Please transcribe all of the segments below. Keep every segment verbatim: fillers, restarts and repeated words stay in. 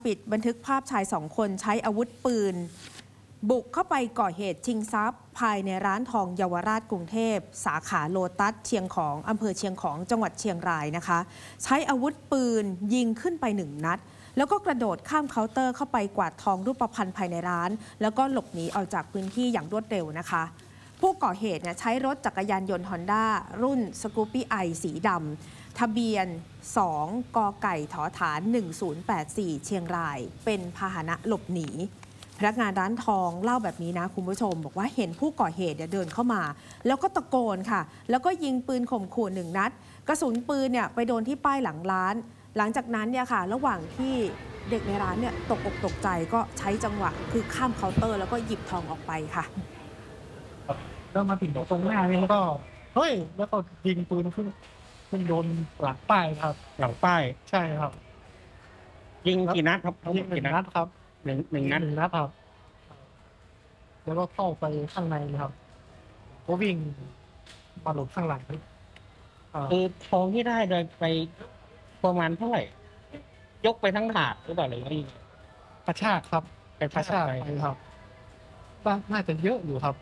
ปิดบันทึกภาพชายสองคนใช้อาวุธปืนบุกเข้าไปก่อเหตุชิงทรัพย์ภายในร้านทองเยาวราชกรุงเทพสาขาโลตัสเชียงของอำเภอเชียงของจังหวัดเชียงรายนะคะใช้อาวุธปืนยิงขึ้นไปหนึ่งนัดแล้วก็กระโดดข้ามเคาน์เตอร์เข้าไปกวาดทองรูปพรรณภายในร้านแล้วก็หลบหนีออกจากพื้นที่อย่างรวดเร็วนะคะผู้ก่อเหตุเนี่ยใช้รถจักรยานยนต์ฮอนด้ารุ่นสกูปปี้ไอสีดำทะเบียนสองกไก่ถอฐานหนึ่งศูนย์แปดสี่เชียงรายเป็นพาหนะหลบหนีพนักงานร้านทองเล่าแบบนี้นะคุณผู้ชมบอกว่าเห็นผู้ก่อเหตุเดินเข้ามาแล้วก็ตะโกนค่ะแล้วก็ยิงปืนข่มขู่หนึ่งนัดกระสุนปืนเนี่ยไปโดนที่ป้ายหลังร้านหลังจากนั้นเนี่ยค่ะระหว่างที่เด็กในร้านเนี่ยตกอกตกใจก็ใช้จังหวะคือข้ามเคาน์เตอร์แล้วก็หยิบทองออกไปค่ะแล้วมาถึงตรงหน้านี่แล้วก็เฮ้ยแล้วก็ยิงปืนขึ้นขึ้นโดนหลังป้ายครับหลังป้ายใช่ครับยิงกี่นัดครับยิงหนึ่งนัดครับหนึ่งหนึ่งนัดหนึ่งนัดครับแล้วก็เข้าไปข้างในครับก็วิ่งมาหลบข้างหลังคือทองที่ได้โดยไปประมาณเท่าไหร่ยกไปทั้งถาดหรือเปล่าหรือว่าประชากครับไปประชากไปครับน่าจะเยอะอยู่ครับ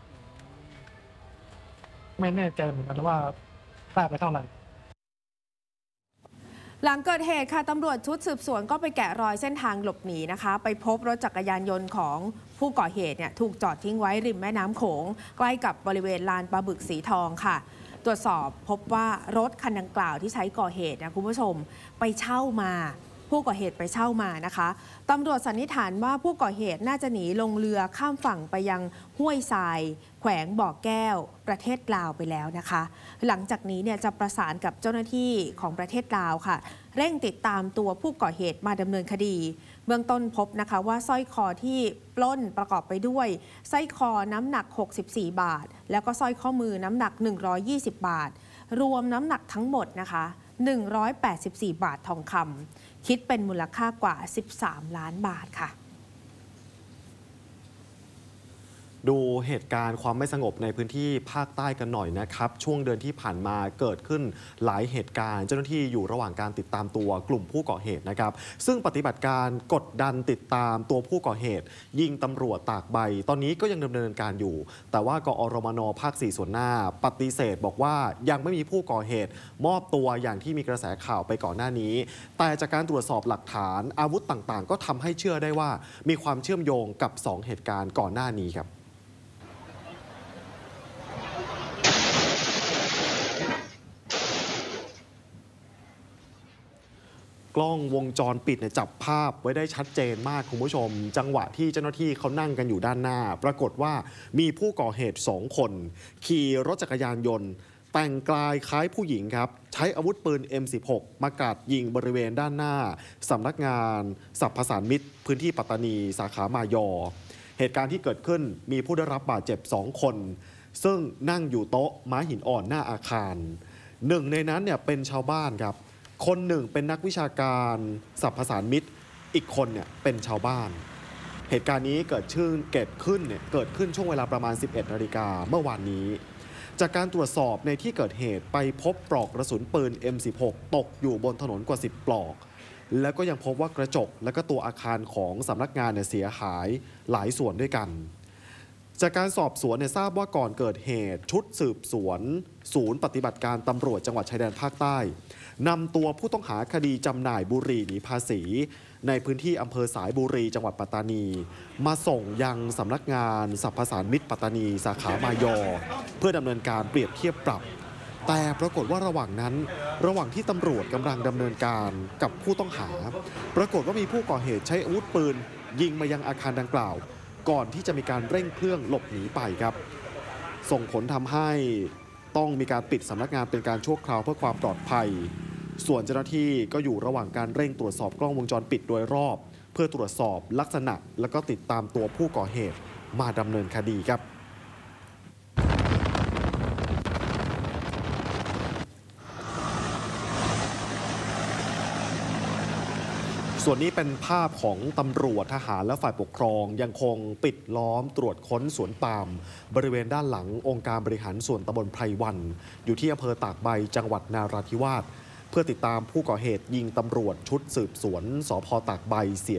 ไม่แน่ใจเหมือนกันว่าได้ไปเท่าไหร่หลังเกิดเหตุค่ะตำรวจชุดสืบสวนก็ไปแกะรอยเส้นทางหลบหนีนะคะไปพบรถจักรยานยนต์ของผู้ก่อเหตุเนี่ยถูกจอดทิ้งไว้ริมแม่น้ำโขงใกล้กับบริเวณลานปลาบึกสีทองค่ะตรวจสอบพบว่ารถคันดังกล่าวที่ใช้ก่อเหตุนะคุณผู้ชมไปเช่ามาผู้ก่อเหตุไปเช่ามานะคะตำรวจสันนิษฐานว่าผู้ก่อเหตุน่าจะหนีลงเรือข้ามฝั่งไปยังห้วยทรายแขวงบ่อแก้วประเทศลาวไปแล้วนะคะหลังจากนี้เนี่ยจะประสานกับเจ้าหน้าที่ของประเทศลาวค่ะเร่งติดตามตัวผู้ก่อเหตุมาดำเนินคดีเบื้องต้นพบนะคะว่าสร้อยคอที่ปล้นประกอบไปด้วยสร้อยคอน้ำหนักหกสิบสี่บาทแล้วก็สร้อยข้อมือน้ำหนักหนึ่งร้อยยี่สิบบาทรวมน้ำหนักทั้งหมดนะคะหนึ่งร้อยแปดสิบสี่บาททองคำคิดเป็นมูลค่ากว่าสิบสามล้านบาทค่ะดูเหตุการณ์ความไม่สงบในพื้นที่ภาคใต้กันหน่อยนะครับช่วงเดือนที่ผ่านมาเกิดขึ้นหลายเหตุการณ์เจ้าหน้าที่อยู่ระหว่างการติดตามตัวกลุ่มผู้ก่อเหตุนะครับซึ่งปฏิบัติการกดดันติดตามตัวผู้ก่อเหตุยิงตำรวจตากใบตอนนี้ก็ยังดำเนินการอยู่แต่ว่ากอรมนภาคสี่ส่วนหน้าปฏิเสธบอกว่ายังไม่มีผู้ก่อเหตุมอบตัวอย่างที่มีกระแสข่าวไปก่อนหน้านี้แต่จากการตรวจสอบหลักฐานอาวุธต่างๆก็ทำให้เชื่อได้ว่ามีความเชื่อมโยงกับสองเหตุการณ์ก่อนหน้านี้ครับกล้องวงจรปิดเนี่ยจับภาพไว้ได้ชัดเจนมากคุณผู้ชมจังหวะที่เจ้าหน้าที่เขานั่งกันอยู่ด้านหน้าปรากฏว่ามีผู้ก่อเหตุสองคนขี่รถจักรยานยนต์แต่งกายคล้ายผู้หญิงครับใช้อาวุธปืน เอ็ม สิบหก มากราดยิงบริเวณด้านหน้าสำนักงานสรรพสานมิตรพื้นที่ปัตตานีสาขามายอเหตุการณ์ที่เกิดขึ้นมีผู้ได้รับบาดเจ็บสองคนซึ่งนั่งอยู่โต๊ะไม้หินอ่อนหน้าอาคารหนึ่งในนั้นเนี่ยเป็นชาวบ้านครับคนหนึ่งเป็นนักวิชาการสรรพสานมิตรอีกคนเนี่ยเป็นชาวบ้านเหตุการณ์นี้เกิดชื่นเกิดขึ้นเนี่ยเกิดขึ้นช่วงเวลาประมาณ สิบเอ็ดนาฬิกาเมื่อวานนี้จากการตรวจสอบในที่เกิดเหตุไปพบปลอกกระสุนปืน เอ็ม สิบหก ตกอยู่บนถนนกว่าสิบปลอกแล้วก็ยังพบว่ากระจกและก็ตัวอาคารของสำนักงานเนี่ยเสียหายหลายส่วนด้วยกันจากการสอบสวนเนี่ยทราบว่าก่อนเกิดเหตุชุดสืบสวนศูนย์ปฏิบัติการตำรวจจังหวัดชายแดนภาคใต้นำตัวผู้ต้องหาคดีจำหน่ายบุหรี่หนีภาษีในพื้นที่อำเภอสายบุรีจังหวัดปัตตานีมาส่งยังสำนักงานสรรพสานมิตรปัตตานีสาขามายอเพื่อดำเนินการเปรียบเทียบปรับแต่ปรากฏว่าระหว่างนั้นระหว่างที่ตำรวจกำลังดำเนินการกับผู้ต้องหาปรากฏว่ามีผู้ก่อเหตุใช้อาวุธปืนยิงมายังอาคารดังกล่าวก่อนที่จะมีการเร่งเครื่องหลบหนีไปครับส่งผลทำให้ต้องมีการปิดสำนักงานเป็นการชั่วคราวเพื่อความปลอดภัยส่วนเจ้าหน้าที่ก็อยู่ระหว่างการเร่งตรวจสอบกล้องวงจรปิดโดยรอบเพื่อตรวจสอบลักษณะและก็ติดตามตัวผู้ก่อเหตุมาดำเนินคดีครับส่วนนี้เป็นภาพของตำรวจทหารและฝ่ายปกครองยังคงปิดล้อมตรวจค้นสวนปาล์มบริเวณด้านหลังองค์การบริหารส่วนตำบลไพรวันอยู่ที่อำเภอตากใบจังหวัดนราธิวาสเพื่อติดตามผู้ก่อเหตุยิงตำรวจชุดสืบสวนสพตากใบเสีย